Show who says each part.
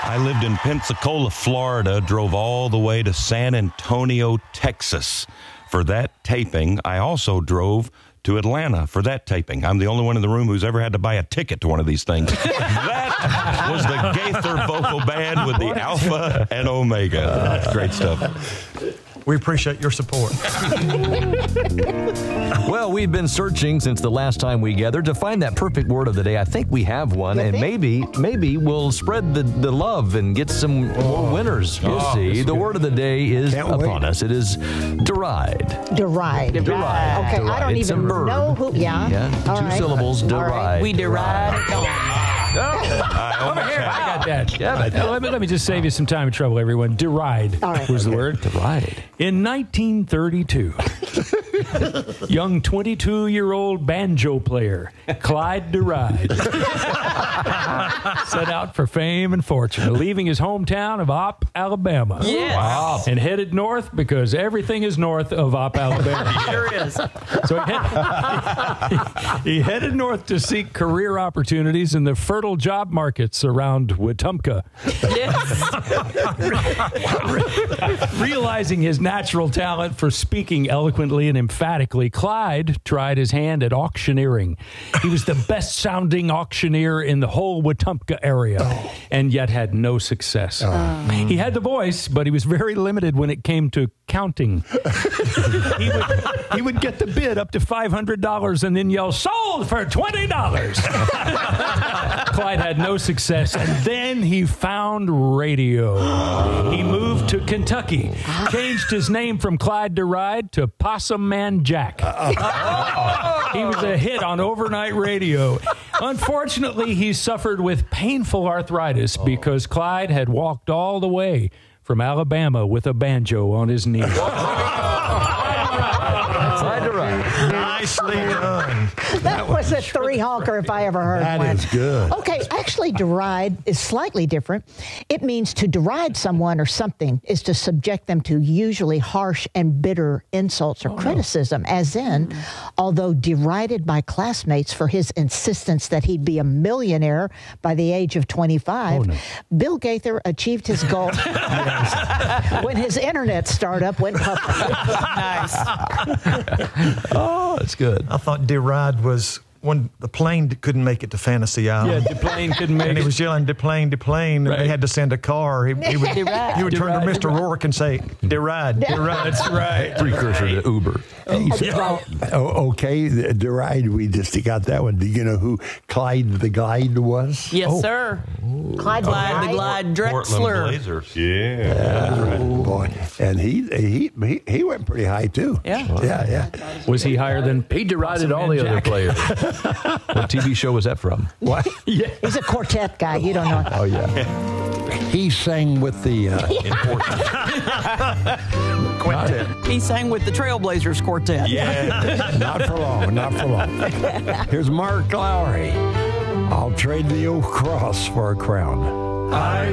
Speaker 1: I lived in Pensacola, Florida, drove all the way to San Antonio, Texas for that taping. I also drove to Atlanta for that taping. I'm the only one in the room who's ever had to buy a ticket to one of these things. That was the Gaither Vocal Band with the Alpha and Omega. Great stuff.
Speaker 2: We appreciate your support.
Speaker 3: Well, we've been searching since the last time we gathered to find that perfect word of the day. I think we have one, and maybe we'll spread the love and get some more winners. We'll see. The word of the day is upon us. It is deride.
Speaker 4: Deride. Okay, I don't even know who. Yeah.
Speaker 3: Two syllables. Deride.
Speaker 4: Right.
Speaker 5: We deride.
Speaker 6: Over here, I got that. Yeah, let me just save you some time and trouble, everyone. Deride was the word.
Speaker 3: Deride.
Speaker 6: In 1932, young 22-year-old banjo player Clyde Deride set out for fame and fortune, leaving his hometown of Opp, Alabama.
Speaker 5: Yes.
Speaker 6: Wow. And headed north because everything is north of Opp, Alabama.
Speaker 5: Sure is.
Speaker 6: So he headed north to seek career opportunities in the fertile job markets around Wetumpka.
Speaker 5: Yes.
Speaker 6: Realizing his natural talent for speaking eloquently and emphatically, Clyde tried his hand at auctioneering. He was the best-sounding auctioneer in the whole Wetumpka area, and yet had no success. He had the voice, but he was very limited when it came to counting. He would get the bid up to $500 and then yell, "Sold for $20." Clyde had no success, and then he found radio. He moved to Kentucky, changed his name from Clyde Deride to Possum Man Jack. He was a hit on overnight radio. Unfortunately, he suffered with painful arthritis because Clyde had walked all the way from Alabama with a banjo on his knee.
Speaker 2: Nicely done.
Speaker 4: That was a three-honker if I ever heard one.
Speaker 7: That is good.
Speaker 4: Okay, actually, deride is slightly different. It means to deride someone or something is to subject them to usually harsh and bitter insults or criticism, as in, although derided by classmates for his insistence that he'd be a millionaire by the age of 25, Bill Gaither achieved his goal when his internet startup went public.
Speaker 5: Nice.
Speaker 3: Oh, that's good.
Speaker 2: I thought deride was when the plane couldn't make it to Fantasy Island.
Speaker 6: Yeah, the plane couldn't make
Speaker 2: And
Speaker 6: it.
Speaker 2: he was yelling, "Deplane, deplane," and they had to send a car. He would turn to Mr. Rourke and say, "Deride, deride."
Speaker 6: That's right.
Speaker 3: Precursor to Uber.
Speaker 7: Okay, deride, we just got that one. Do you know who Clyde the Glide was?
Speaker 5: Yes, sir.
Speaker 4: Clyde
Speaker 5: Glide the Glide
Speaker 1: Portland
Speaker 5: Drexler.
Speaker 1: Blazers. Yeah.
Speaker 7: Oh, boy. And he went pretty high, too.
Speaker 5: Yeah.
Speaker 6: Was he higher than
Speaker 3: He derided all the other players. What TV show was that from?
Speaker 7: What?
Speaker 4: He's a quartet guy. You don't know.
Speaker 7: Oh, yeah. He sang with the...
Speaker 2: Quintet.
Speaker 5: He sang with the Trailblazers Quartet.
Speaker 1: Yeah.
Speaker 7: Not for long, not for long. Here's Mark Lowry. I'll trade the old cross for a crown.
Speaker 6: I